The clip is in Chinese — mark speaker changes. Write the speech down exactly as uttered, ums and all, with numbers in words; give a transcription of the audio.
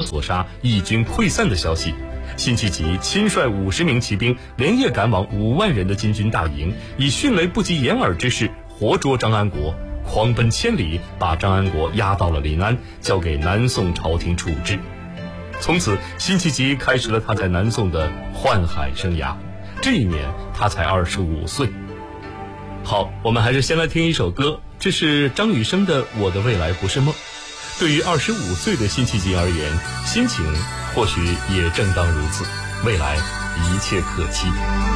Speaker 1: 所杀，义军溃散的消息，辛弃疾亲率五十名骑兵连夜赶往五万人的金军大营，以迅雷不及掩耳之势活捉张安国，狂奔千里，把张安国押到了临安，交给南宋朝廷处置。从此，辛弃疾开始了他在南宋的宦海生涯。这一年，他才二十五岁。好，我们还是先来听一首歌，这是张雨生的《我的未来不是梦》。对于二十五岁的辛弃疾而言，心情或许也正当如此，未来一切可期。